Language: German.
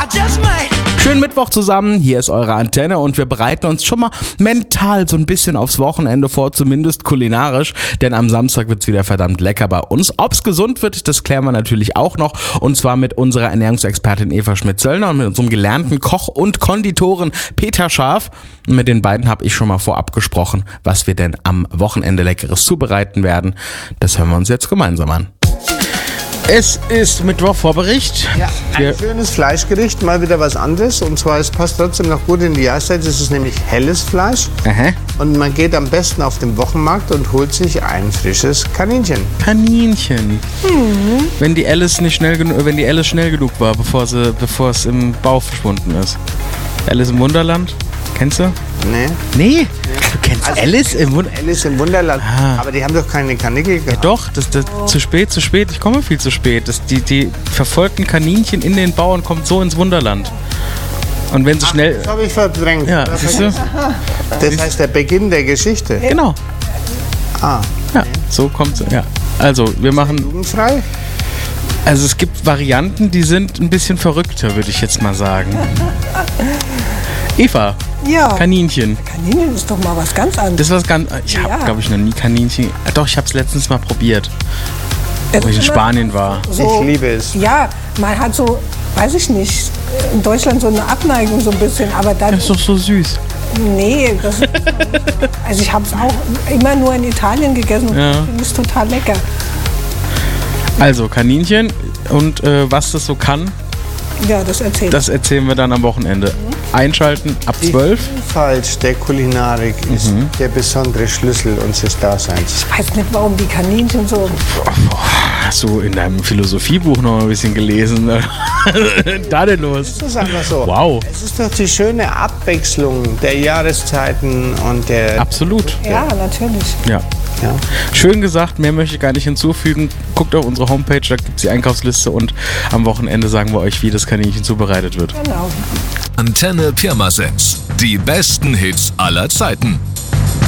Schönen Mittwoch zusammen, hier ist eure Antenne und wir bereiten uns schon mal mental so ein bisschen aufs Wochenende vor, zumindest kulinarisch, denn am Samstag wird's wieder verdammt lecker bei uns. Ob's gesund wird, das klären wir natürlich auch noch, und zwar mit unserer Ernährungsexpertin Eva Schmidt-Zöllner und mit unserem gelernten Koch und Konditoren Peter Scharf. Und mit den beiden habe ich schon mal vorab gesprochen, was wir denn am Wochenende Leckeres zubereiten werden. Das hören wir uns jetzt gemeinsam an. Es ist Mittwoch Vorbericht. Ja, ein schönes Fleischgericht, mal wieder was anderes. Und zwar, es passt trotzdem noch gut in die Jahreszeit. Es ist nämlich helles Fleisch. Aha. Und man geht am besten auf den Wochenmarkt und holt sich ein frisches Kaninchen. Kaninchen. Wenn die Alice schnell genug war, bevor es im Bauch verschwunden ist. Alice im Wunderland? Kennst du? Nee? Du kennst Also, Alice im Wunderland? Alice im Wunderland. Aber die haben doch keine Kanickel gehabt. Ja, doch, das zu spät. Ich komme viel zu spät. Die verfolgten Kaninchen in den Bauern kommt so ins Wunderland. Und wenn sie schnell... Das habe ich verdrängt. Ja, siehst du? Das heißt der Beginn der Geschichte. Genau. Ah. Ja, so kommt es. Ja. Also, wir machen... Jugendfrei? Also, es gibt Varianten, die sind ein bisschen verrückter, würde ich jetzt mal sagen. Eva, Ja. Kaninchen. Kaninchen ist doch mal was ganz anderes. Das ist was ganz... Ich habe, glaube ich, noch nie Kaninchen... Doch, ich habe es letztens mal probiert, wo ich in Spanien war. Ich liebe es. Ja, man hat so, weiß ich nicht, in Deutschland so eine Abneigung so ein bisschen, aber dann... Das ist doch so süß. Nee, das ist... Also ich habe es auch immer nur in Italien gegessen und Ja. finde es total lecker. Also, Kaninchen und was das so kann, Ja, das erzählt. das erzählen wir dann am Wochenende. Einschalten ab 12. Die Vielfalt der Kulinarik ist der besondere Schlüssel unseres Daseins. Ich weiß nicht, warum die Kaninchen so... Hast du in deinem Philosophiebuch noch ein bisschen gelesen? Da denn los? Das ist einfach so. Wow. Es ist doch die schöne Abwechslung der Jahreszeiten und der... Absolut. Ja, natürlich. Ja. Ja. Schön gesagt, mehr möchte ich gar nicht hinzufügen. Guckt auf unsere Homepage, da gibt es die Einkaufsliste und am Wochenende sagen wir euch, wie das Kaninchen zubereitet wird. Genau. Antenne Pirmasens. Die besten Hits aller Zeiten.